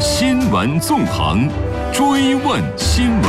新闻纵横，追问新闻。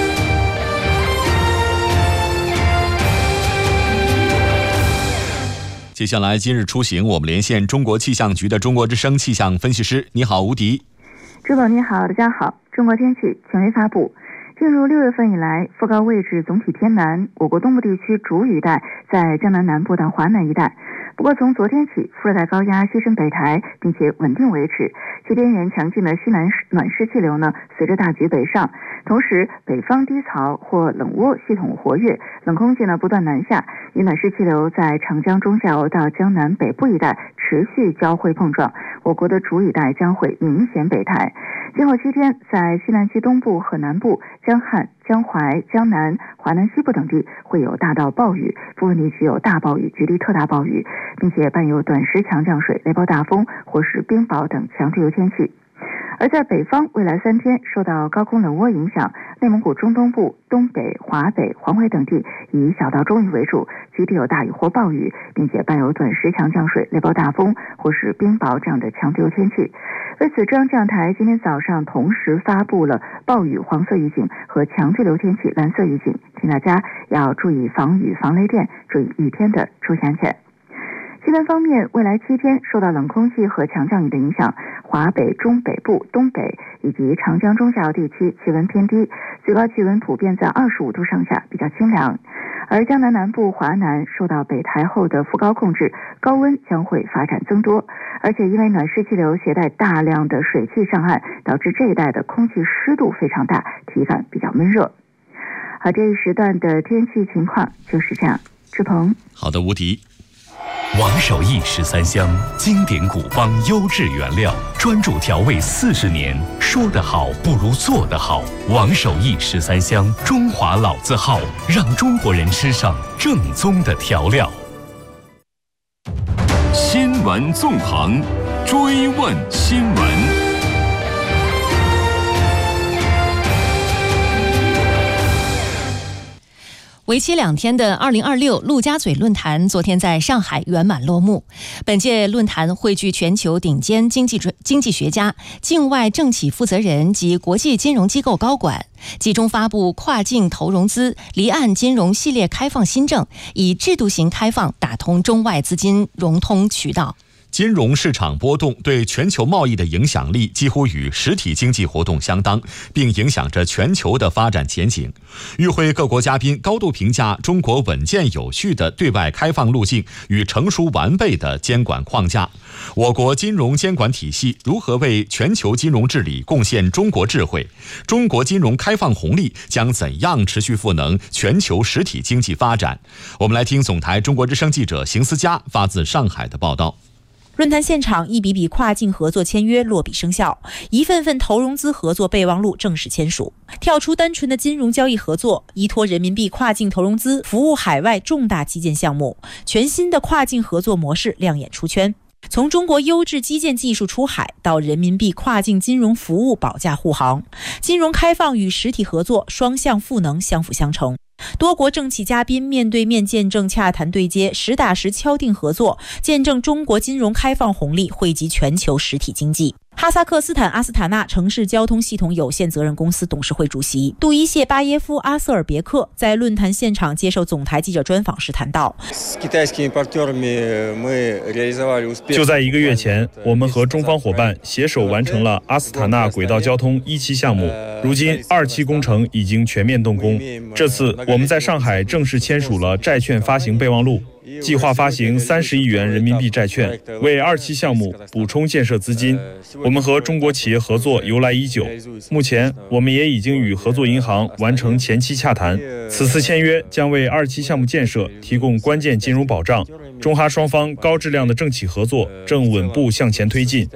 接下来今日出行，我们连线中国气象局的中国之声气象分析师。你好，吴迪。 朱总你好，大家好。中国天气权威发布，进入6月份以来，副高位置总体偏南，我国东部地区主雨带在江南南部到华南一带。不过从昨天起，副热带高压西伸北台，并且稳定维持，其边缘强劲的西南暖湿气流呢，随着大局北上，同时北方低槽或冷涡系统活跃，冷空气呢不断南下，与暖湿气流在长江中下游到江南北部一带持续交汇碰撞，我国的主雨带将会明显北抬。今后7天，在西南区东部和南部、江汉、江淮、江南、华南西部等地会有大到暴雨，部分地区有大暴雨、局地特大暴雨，并且伴有短时强降水、雷暴大风或是冰雹等强对流天气。而在北方，未来3天受到高空冷涡影响，内蒙古中东部、东北、华北、黄淮等地以小到中雨为主，局地有大雨或暴雨，并且伴有短时强降水、雷暴大风或是冰雹这样的强对流天气。为此，中央气象台今天早上同时发布了暴雨黄色预警和强对流天气蓝色预警，请大家要注意防雨、防雷电，注意雨天的出行安全。气温方面，未来7天受到冷空气和强降雨的影响，华北、中北部、东北以及长江中下游地区气温偏低，最高气温普遍在25度上下，比较清凉。而江南南部、华南受到北台后的副高控制，高温将会发展增多，而且因为暖湿气流携带大量的水汽上岸，导致这一带的空气湿度非常大，体感比较闷热。好，这一时段的天气情况就是这样。志鹏。 好的，吴迪。 王守义13香，经典古方，优质原料，专注调味40年。说得好不如做得好。王守义13香，中华老字号，让中国人吃上正宗的调料。 新闻纵横，追问新闻。 为期2天的2026陆家嘴论坛昨天在上海圆满落幕。本届论坛汇聚全球顶尖经济学家、境外政企负责人及国际金融机构高管，集中发布跨境投融资、离岸金融系列开放新政，以制度型开放打通中外资金融通渠道。 金融市场波动对全球贸易的影响力几乎与实体经济活动相当，并影响着全球的发展前景。与会各国嘉宾高度评价中国稳健有序的对外开放路径与成熟完备的监管框架。我国金融监管体系如何为全球金融治理贡献中国智慧？中国金融开放红利将怎样持续赋能全球实体经济发展？我们来听总台中国之声记者邢思佳发自上海的报道。 论坛现场，一笔笔跨境合作签约落笔生效，一份份投融资合作备忘录正式签署。跳出单纯的金融交易合作，依托人民币跨境投融资服务海外重大基建项目，全新的跨境合作模式亮眼出圈。从中国优质基建技术出海到人民币跨境金融服务保驾护航，金融开放与实体合作双向赋能，相辅相成。多国政企嘉宾面对面见证洽谈对接，实打实敲定合作，见证中国金融开放红利惠及全球实体经济。哈萨克斯坦阿斯塔纳城市交通系统有限责任公司董事会主席杜伊谢巴耶夫阿瑟尔别克在论坛现场接受总台记者专访时谈到， 就在1个月前，我们和中方伙伴携手完成了阿斯塔纳轨道交通1期项目，如今2期工程已经全面动工。这次我们在上海正式签署了债券发行备忘录，计划发行30亿元人民币债券，为2期项目补充建设资金。我们和中国企业合作由来已久，目前我们也已经与合作银行完成前期洽谈。此次签约将为2期项目建设提供关键金融保障。中哈双方高质量的政企合作正稳步向前推进。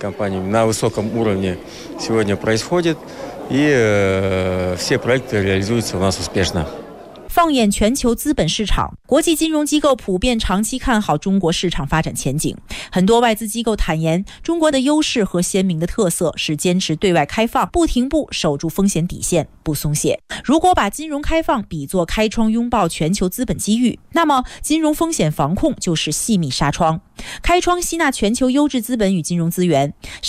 放眼全球资本市场，国际金融机构普遍长期看好中国市场发展前景。很多外资机构坦言，中国的优势和鲜明的特色是坚持对外开放，不停步守住风险底线，不松懈。如果把金融开放比作开窗拥抱全球资本机遇，那么金融风险防控就是细密纱窗，开窗吸纳全球优质资本与金融资源。